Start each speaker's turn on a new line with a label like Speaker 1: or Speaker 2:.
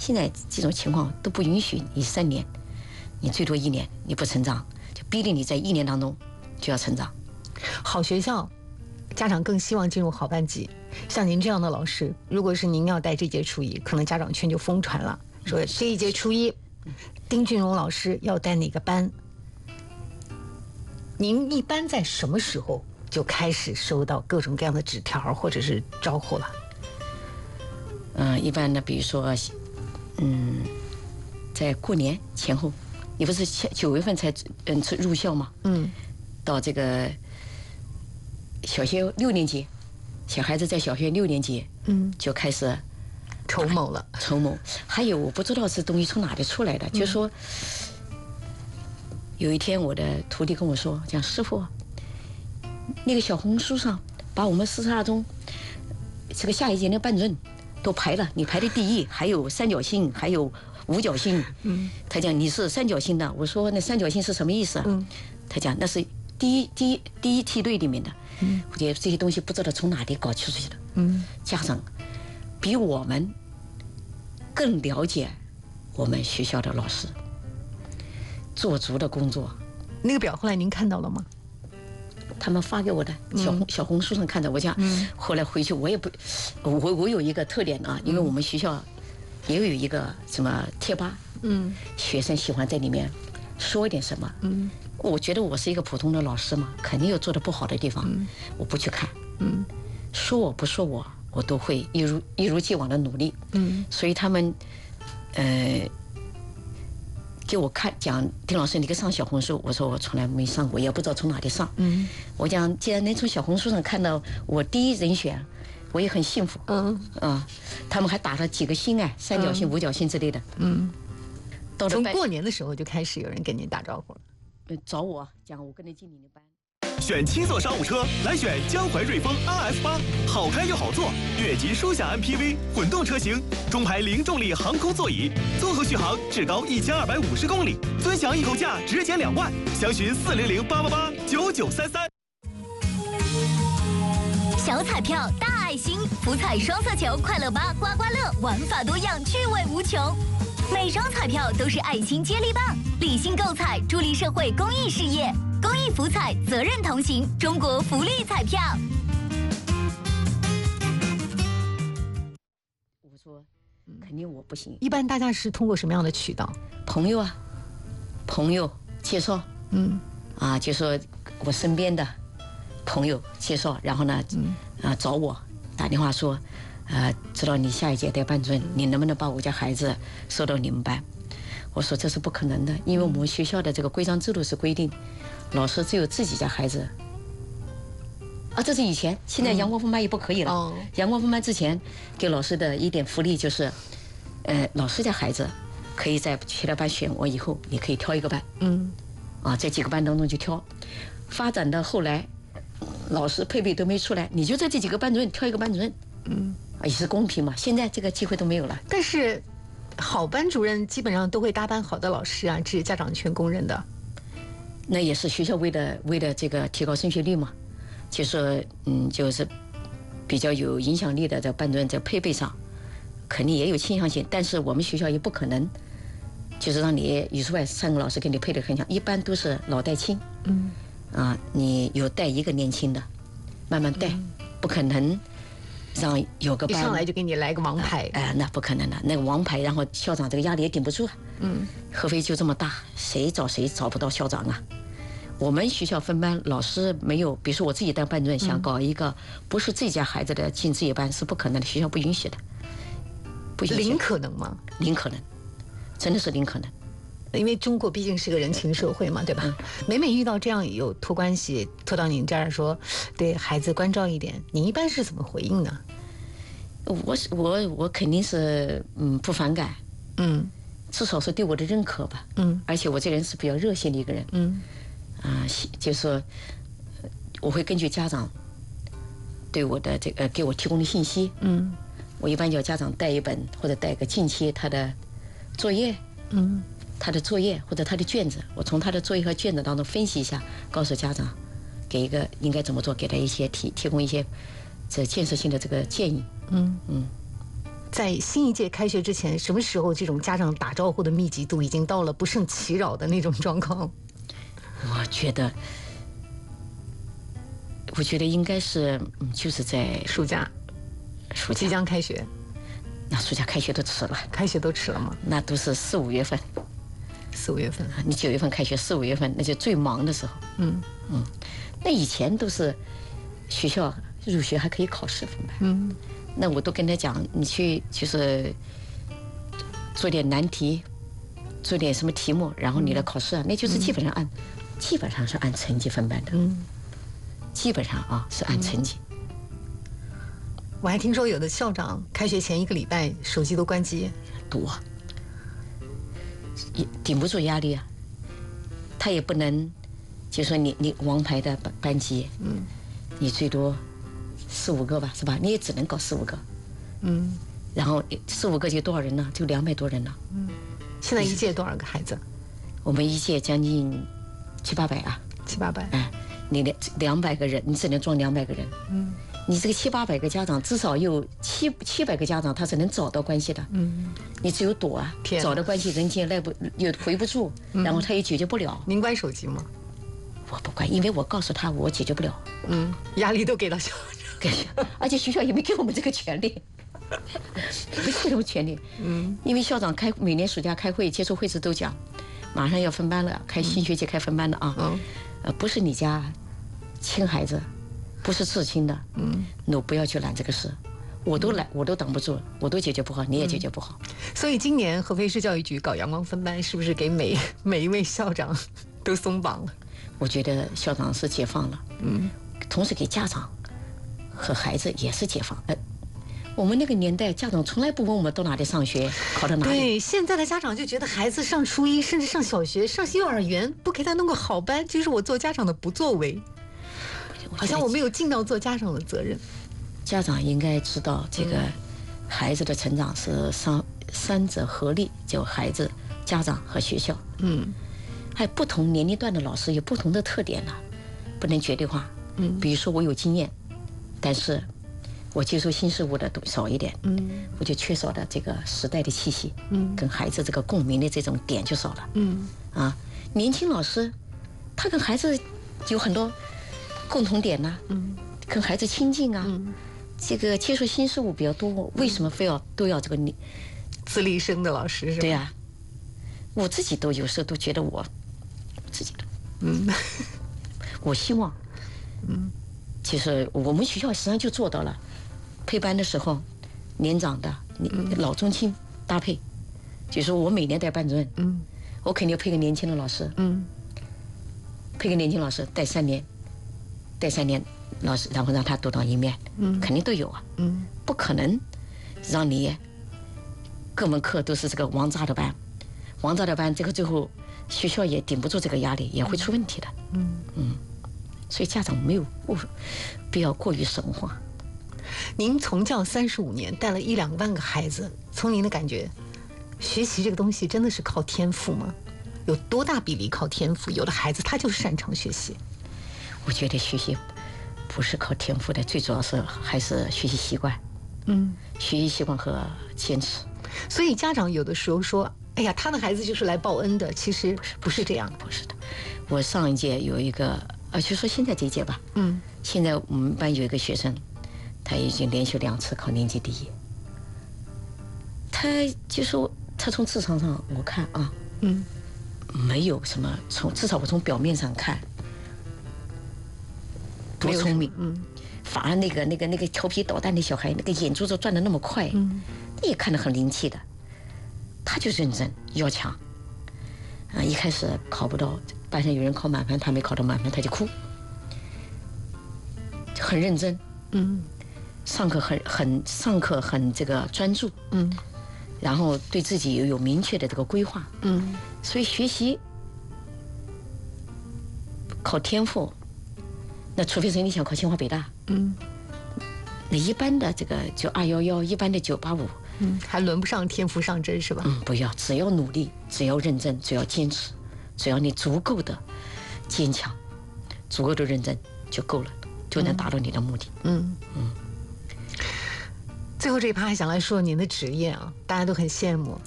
Speaker 1: 现在这种情况都不允许你3年，你最多1年你不成长，就逼着你在1年当中就要成长。
Speaker 2: 好学校，家长更希望进入好班级。像您这样的老师，如果是您要带这届初一，可能家长圈就疯传了，说这一届初一，丁俊荣老师要带哪个班？您一般在什么时候就开始收到各种各样的纸条或者是招呼了？
Speaker 1: 一般呢，比如说，在过年前后，你不是9月份才入校吗？到这个小学6年级，小孩子在小学6年级，就开始
Speaker 2: 筹谋了。
Speaker 1: 筹谋。还有我不知道是东西从哪里出来的，就是说，有一天我的徒弟跟我说，讲师傅，那个小红书上把我们42中这个下一届的班主任都排了，你排的第1，还有3角星，还有5角星。他讲你是3角星的，我说那3角星是什么意思？他讲那是第一梯队里面的。我觉得这些东西不知道从哪里搞出去的。家长比我们更了解我们学校的老师，做足的工作。
Speaker 2: 那个表后来您看到了吗？
Speaker 1: 他们发给我的小红书上看着，我讲，后来回去我也不，我有一个特点啊，因为我们学校也有一个什么贴吧，学生喜欢在里面说一点什么，我觉得我是一个普通的老师嘛，肯定有做的不好的地方，我不去看，说我不说我都会一如既往的努力，所以他们，给我看讲，丁老师你给上小红书，我说我从来没上过，也不知道从哪里上。我讲既然能从小红书上看到我第一人选，我也很幸福。他们还打了几个星哎，3角星、5角星之类的。
Speaker 2: 从过年的时候就开始有人跟您打招呼了，
Speaker 1: 找我讲我跟着进你的班。
Speaker 3: 选七座商务车，来选江淮瑞风 RF8，好开又好坐，越级舒享 MPV 混动车型，中排零重力航空座椅，综合续航至高1250公里，尊享一口价直减2万，详询400-888-9933。
Speaker 4: 小彩票大爱心，福彩双色球快乐8刮刮乐，玩法多样，趣味无穷。每张彩票都是爱心接力棒，理性购彩，助力社会公益事业。公益福彩，责任同行，中国福利彩票。
Speaker 1: 我说，肯定我不行。
Speaker 2: 一般大家是通过什么样的渠道？
Speaker 1: 朋友啊，朋友介绍，就说我身边的朋友介绍，然后呢，找我打电话说，知道你下一届带班主任，你能不能把我家孩子收到你们班？我说这是不可能的，因为我们学校的这个规章制度是规定，老师只有自己家孩子。这是以前，现在阳光分班也不可以了。阳光分班之前给老师的一点福利就是，老师家孩子可以在其他班选我以后，你可以挑一个班。这几个班当中就挑。发展到后来，老师配备都没出来，你就在这几个班主任挑一个班主任。也是公平嘛。现在这个机会都没有了。
Speaker 2: 但是，好班主任基本上都会搭班好的老师啊，这是家长圈公认的。
Speaker 1: 那也是学校为了这个提高升学率嘛，就说就是比较有影响力的这班主任在配备上，肯定也有倾向性。但是我们学校也不可能，就是让你语数外3个老师给你配得很强，一般都是老带青。你有带一个年轻的，慢慢带，不可能。让有个班
Speaker 2: 一上来就给你来个王牌，
Speaker 1: 那不可能的，那个王牌，然后校长这个压力也顶不住啊。合肥就这么大，谁找不到校长啊。我们学校分班，老师没有，比如说我自己当班主任，想搞一个不是自己家孩子的进自己班是不可能的，学校不允许的，不允许。
Speaker 2: 零可能吗？
Speaker 1: 零可能，真的是零可能。
Speaker 2: 因为中国毕竟是个人情社会嘛，对吧？每遇到这样有托关系托到您这儿说，对孩子关照一点，你一般是怎么回应呢？
Speaker 1: 我肯定是不反感，至少是对我的认可吧，而且我这人是比较热心的一个人，就是说我会根据家长对我的这个给我提供的信息，我一般叫家长带一本或者带个近期他的作业，他的作业或者他的卷子，我从他的作业和卷子当中分析一下，告诉家长，给一个应该怎么做，给他一些提供一些这建设性的这个建议。
Speaker 2: 在新一届开学之前，什么时候这种家长打招呼的密集度已经到了不胜其扰的那种状况？
Speaker 1: 我觉得应该是，就是在
Speaker 2: 暑假即将开学，
Speaker 1: 那暑假开学都迟了，
Speaker 2: 开学都迟了吗？
Speaker 1: 那都是4、5月份。
Speaker 2: 4、5月份，
Speaker 1: 你9月份开学，4、5月份那就最忙的时候。那以前都是学校入学还可以考试分班。那我都跟他讲，你去就是做点难题，做点什么题目，然后你来考试啊，那就是基本上是按成绩分班的。基本上啊是按成绩。
Speaker 2: 我还听说有的校长开学前1个礼拜手机都关机，
Speaker 1: 多，也顶不住压力啊。他也不能，就说你王牌的班级，你最多4、5个吧，是吧？你也只能搞4、5个，然后4、5个就多少人呢？就200多人了。
Speaker 2: 现在一届多少个孩子？
Speaker 1: 我们一届将近7、800啊。
Speaker 2: 7、800。
Speaker 1: 哎，你200个人，你只能装200个人。你这个7、800个家长，至少有700个家长，他是能找到关系的。你只有躲啊，找到关系，人家又回不住，然后他也解决不了。
Speaker 2: 您关手机吗？
Speaker 1: 我不关，因为我告诉他我解决不了。
Speaker 2: 压力都给到校长，
Speaker 1: 而且学校也没给我们这个权利，没这种权利。因为校长每年暑假开会接受会时都讲，马上要分班了，新学期开分班了啊。不是你家亲孩子，不是至亲的，我不要去揽这个事。我都挡不住，我都解决不好，你也解决不好。
Speaker 2: 所以今年合肥市教育局搞阳光分班，是不是给每一位校长都松绑了？
Speaker 1: 我觉得校长是解放了，同时给家长和孩子也是解放。我们那个年代，家长从来不问我们到哪里上学，考到哪里。
Speaker 2: 对，现在的家长就觉得孩子上初一，甚至上小学、上幼儿园，不给他弄个好班，就是我做家长的不作为，好像我没有尽到做家长的责任。
Speaker 1: 家长应该知道，这个孩子的成长是三者合力，就孩子、家长和学校。还有不同年龄段的老师有不同的特点呢，不能绝对化。比如说我有经验，但是我接受新事物的少一点，我就缺少了这个时代的气息，跟孩子这个共鸣的这种点就少了。年轻老师他跟孩子有很多共同点呐，跟孩子亲近啊，这个接触新事物比较多，为什么都要这个
Speaker 2: 自力生的老师是吧？
Speaker 1: 对呀，我自己都有时候都觉得我自己的，我希望，其实我们学校实际上就做到了，配班的时候，年长的老中青搭配，就是说我每年带班主任，我肯定要配个年轻的老师，配个年轻老师带3年老师，然后让他独当一面，肯定都有啊，不可能让你各门课都是这个王炸的班，这个最后学校也顶不住这个压力，也会出问题的。所以家长没有必要过于神话。
Speaker 2: 您从教35年，带了1、2万个孩子，从您的感觉，学习这个东西真的是靠天赋吗？有多大比例靠天赋？有的孩子他就擅长学习。
Speaker 1: 我觉得学习不是靠天赋的，最主要是还是学习习惯。学习习惯和坚持。
Speaker 2: 所以家长有的时候说，哎呀，他的孩子就是来报恩的，其实不是这样。
Speaker 1: 不是的，我上一届有一个，就说现在这一届吧，现在我们班有一个学生，他已经连续2次考年级第1。他就说他从智商上我看啊，没有什么至少我从表面上看多聪明，反而那个调皮捣蛋的小孩，那个眼珠子转得那么快，你也看得很灵气的，他就认真要强。一开始考不到，班上有人考满分，他没考到满分，他就哭，很认真，上课很这个专注，然后对自己有明确的这个规划，所以学习考天赋，那除非是你想考清华北大，那一般的这个就211，一般的985，
Speaker 2: 还轮不上天赋上阵是吧？
Speaker 1: 不要，只要努力，只要认真，只要坚持，只要你足够的坚强，足够的认真就够了，就能达到你的目的。
Speaker 2: 最后这一趴还想来说您的职业啊，大家都很羡慕。